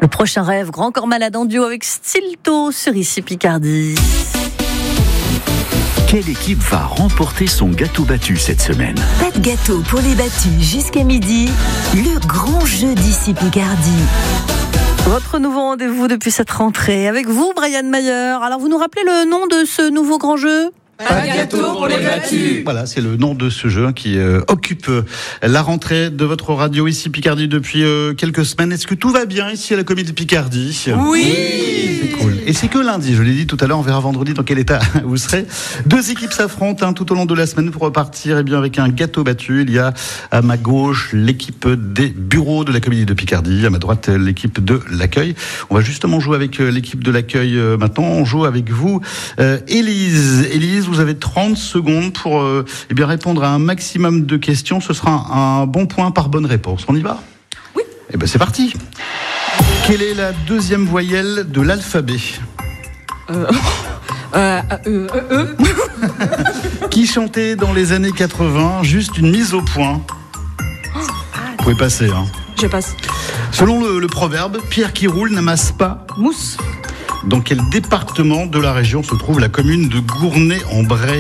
Le prochain rêve, Grand Corps Malade en duo avec Stilto sur ici Picardie. Quelle équipe va remporter son gâteau battu cette semaine? Pas de gâteau pour les battus jusqu'à midi. Le grand jeu d'ici Picardie. Votre nouveau rendez-vous depuis cette rentrée. Avec vous, Brian Mayer. Alors, vous nous rappelez le nom de ce nouveau grand jeu ? Pas de gâteau pour les battus. Voilà, c'est le nom de ce jeu qui occupe la rentrée de votre radio ici Picardie depuis quelques semaines. Est-ce que tout va bien ici à la Comédie de Picardie ? Oui. C'est cool. Et c'est que lundi, je l'ai dit tout à l'heure, on verra vendredi dans quel état vous serez. Deux équipes s'affrontent tout au long de la semaine pour repartir avec un gâteau battu. Il y a à ma gauche l'équipe des bureaux de la Comédie de Picardie, à ma droite l'équipe de l'accueil. On va justement jouer avec l'équipe de l'accueil maintenant. On joue avec vous, Élise. Élise, vous avez 30 secondes pour répondre à un maximum de questions. Ce sera un bon point par bonne réponse. On y va ? Oui. Eh ben c'est parti. Quelle est la deuxième voyelle de l'alphabet ? Qui chantait dans les années 80 juste une mise au point ? Vous pouvez passer. Je passe. Selon le proverbe, pierre qui roule n'amasse pas. Mousse. Dans quel département de la région se trouve la commune de Gournay-en-Bray ?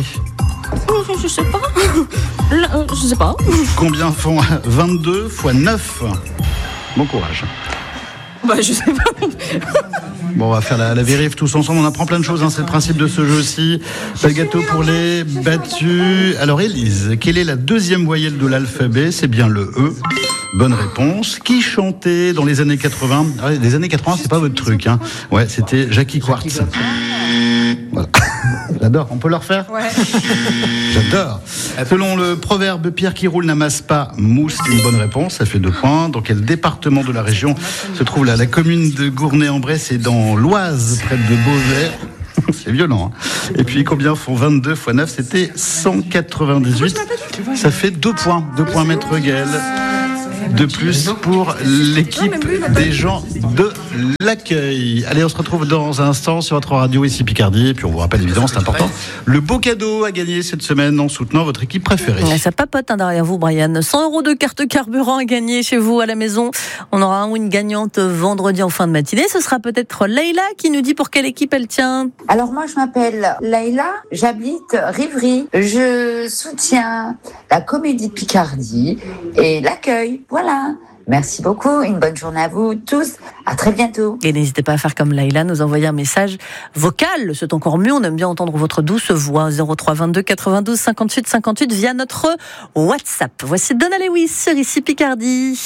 Je sais pas. Je sais pas. Combien font 22 x 9 ? Bon courage. Je sais pas. Bon, on va faire la vérif tous ensemble. On apprend plein de choses, c'est le principe de ce jeu aussi. Pas de gâteau pour les battus. Alors, Élise, quelle est la deuxième voyelle de l'alphabet ? C'est bien le E. Bonne réponse. Qui chantait dans les années 80 ? Les années 80, c'est pas votre truc, Ouais, c'était Jackie Quartz. Voilà. J'adore. On peut le refaire ? Ouais. J'adore. Selon le proverbe, pierre qui roule n'amasse pas mousse, c'est une bonne réponse. Ça fait 2 points. Dans quel département de la région se trouve la commune de Gournay-en-Bray ? C'est dans l'Oise, près de Beauvais. C'est violent. Et puis, combien font 22 x 9 ? C'était 198. Ça fait 2 points. 2 points, Maître Gaël. De plus pour l'équipe des gens de l'accueil. Allez, on se retrouve dans un instant sur votre radio ici Picardie. Et puis on vous rappelle évidemment, c'est important, le beau cadeau à gagner cette semaine en soutenant votre équipe préférée. Ça papote derrière vous, Brian. 100 € de carte carburant à gagner chez vous à la maison. On aura un ou une gagnante vendredi en fin de matinée. Ce sera peut-être Leïla qui nous dit pour quelle équipe elle tient. Alors moi, je m'appelle Leïla, j'habite Rivry. Je soutiens la Comédie de Picardie et l'accueil. Voilà. Merci beaucoup. Une bonne journée à vous tous. À très bientôt. Et n'hésitez pas à faire comme Leïla, nous envoyer un message vocal. C'est encore mieux. On aime bien entendre votre douce voix. 03 22 92 58 58 via notre WhatsApp. Voici Donna Lewis sur ici Picardie.